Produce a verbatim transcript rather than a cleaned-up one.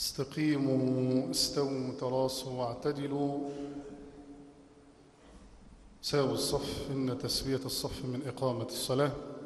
استقيموا استووا تراصوا واعتدلوا ساووا الصف إن تسوية الصف من إقامة الصلاة.